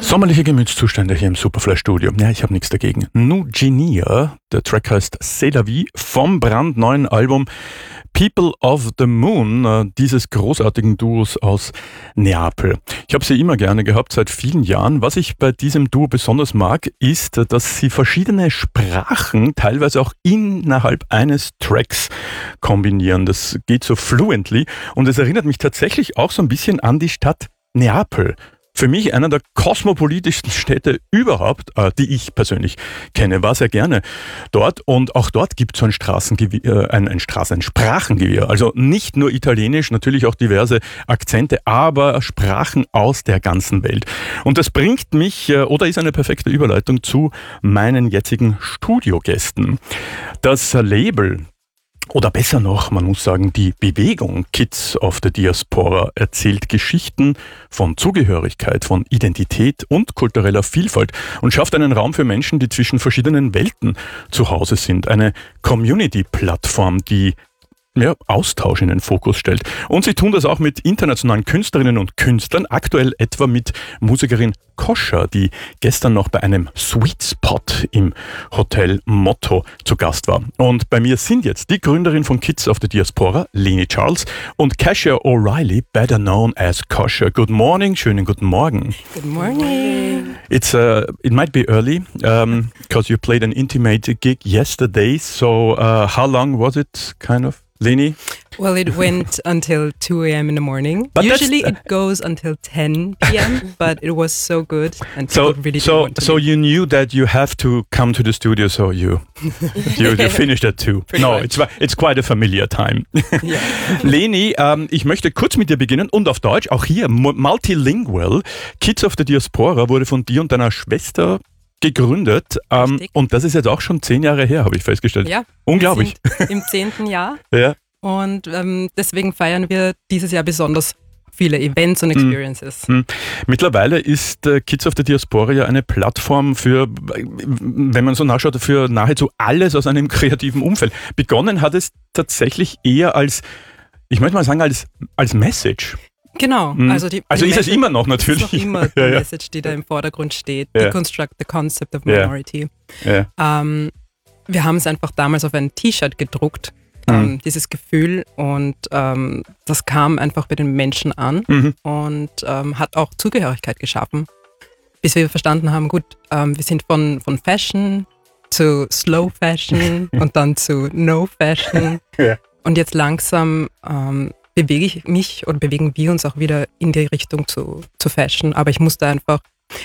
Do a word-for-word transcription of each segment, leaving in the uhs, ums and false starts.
Sommerliche Gemütszustände hier im Superfly-Studio. Ja, ich habe nichts dagegen. Nugenia, der Track heißt C'est la vie, vom brandneuen Album People of the Moon, äh, dieses großartigen Duos aus Neapel. Ich habe sie immer gerne gehabt, seit vielen Jahren. Was ich bei diesem Duo besonders mag, ist, dass sie verschiedene Sprachen teilweise auch innerhalb eines Tracks kombinieren. Das geht so fluently und es erinnert mich tatsächlich auch so ein bisschen an die Stadt Neapel. Für mich einer der kosmopolitischsten Städte überhaupt, äh, die ich persönlich kenne, war sehr gerne dort. Und auch dort gibt es so ein Straßengewirr, äh, ein, ein Straßen, ein Sprachengewirr. Also nicht nur Italienisch, natürlich auch diverse Akzente, aber Sprachen aus der ganzen Welt. Und das bringt mich, äh, oder ist eine perfekte Überleitung zu meinen jetzigen Studiogästen. Das Label, oder besser noch, man muss sagen, die Bewegung Kids of the Diaspora erzählt Geschichten von Zugehörigkeit, von Identität und kultureller Vielfalt und schafft einen Raum für Menschen, die zwischen verschiedenen Welten zu Hause sind. Eine Community-Plattform, die ja, Austausch in den Fokus stellt. Und sie tun das auch mit internationalen Künstlerinnen und Künstlern, aktuell etwa mit Musikerin Koscher, die gestern noch bei einem Sweet Spot im Hotel Motto zu Gast war. Und bei mir sind jetzt die Gründerin von Kids of the Diaspora, Leni Charles, und Kasia O'Reilly, better known as Koscher. Good morning, schönen guten Morgen. Good morning. It's uh, it might be early um, because you played an intimate gig yesterday. So uh, how long was it, kind of? Leni? Well, it went until two a.m. in the morning. But Usually it goes until ten p.m., but it was so good and so people really so didn't want to so leave. you knew that you have to come to the studio, so you you, you finished at two. Pretty No, much. it's it's quite a familiar time. Yeah. Leni, ähm, ich möchte kurz mit dir beginnen und auf Deutsch, auch hier mu- multilingual. Kids of the Diaspora wurde von dir und deiner Schwester gegründet ähm, Richtig. und das ist jetzt auch schon zehn Jahre her, habe ich festgestellt. Ja, Unglaublich. wir sind im zehnten Jahr Ja. und ähm, deswegen feiern wir dieses Jahr besonders viele Events und Experiences. Hm. Mittlerweile ist äh, Kids of the Diaspora ja eine Plattform für, äh, wenn man so nachschaut, für nahezu alles aus einem kreativen Umfeld. Begonnen hat es tatsächlich eher als, ich möchte mal sagen, als, als Message. Genau. Hm. Also, die, Also die ist es Message- immer noch natürlich. ist noch immer die Ja, ja. Message, die da im Vordergrund steht. Ja. Deconstruct the concept of Ja. minority. Ja. Ähm, wir haben es einfach damals auf ein T-Shirt gedruckt, Mhm. ähm, dieses Gefühl, und ähm, das kam einfach bei den Menschen an Mhm. und ähm, hat auch Zugehörigkeit geschaffen, bis wir verstanden haben, gut, ähm, wir sind von, von Fashion zu Slow Fashion und dann zu No Fashion Ja. und jetzt langsam ähm, bewege ich mich oder bewegen wir uns auch wieder in die Richtung zu, zu Fashion, aber ich musste einfach,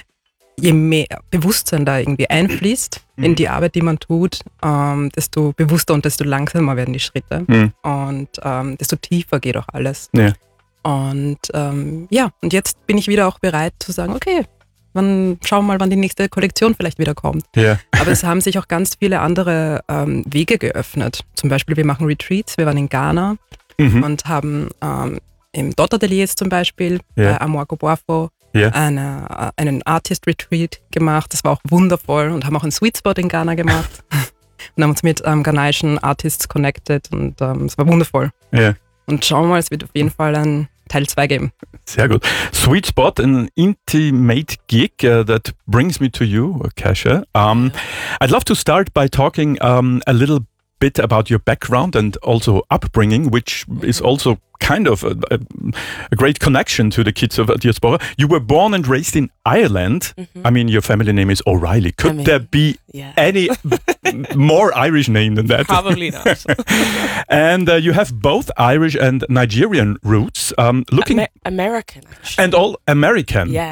je mehr Bewusstsein da irgendwie einfließt Mhm. in die Arbeit, die man tut, ähm, desto bewusster und desto langsamer werden die Schritte Mhm. und ähm, desto tiefer geht auch alles. Ja. Und ähm, ja, und jetzt bin ich wieder auch bereit zu sagen, okay, wann, schauen wir mal, wann die nächste Kollektion vielleicht wieder kommt. Ja. Aber es haben sich auch ganz viele andere ähm, Wege geöffnet. Zum Beispiel, wir machen Retreats, wir waren in Ghana Mhm. und haben ähm, im Dot Ateliers zum Beispiel Ja. bei Amoako Boafo Ja. eine, äh, einen Artist Retreat gemacht. Das war auch wundervoll und haben auch einen Sweet Spot in Ghana gemacht und haben uns mit ähm, ghanaischen Artists connected und ähm, es war wundervoll. Ja. Und schauen wir mal, es wird auf jeden Fall ein Teil zwei geben. Sehr gut. Sweet Spot, an intimate gig uh, that brings me to you, Kasia. Um, I'd love to start by talking um, a little bit about your background and also upbringing, which is also kind of a, a, a great connection to the Kids of Diaspora. You were born and raised in Ireland. I mean, your family name is O'Reilly. Could I mean, there be yeah. any more Irish name than that? Probably not. And uh, you have both Irish and Nigerian roots. Um, looking Amer- American, actually. and all American. Yeah.